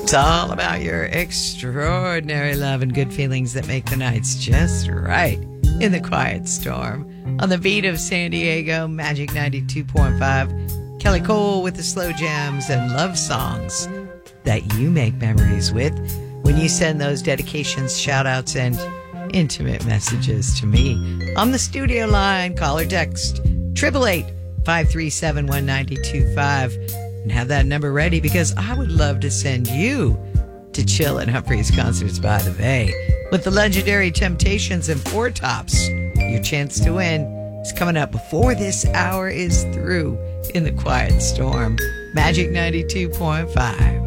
It's all about your extraordinary love and good feelings that make the nights just right in the quiet storm. On the beat of San Diego, Magic 92.5, Kelly Cole with the slow jams and love songs that you make memories with when you send those dedications, shout-outs, and intimate messages to me. On the studio line, call or text 888-537-1925 and have that number ready because I would love to send you to chill at Humphreys Concerts by the Bay with the legendary Temptations and Four Tops. Your chance to win is coming up before this hour is through in the quiet storm. Magic 92.5.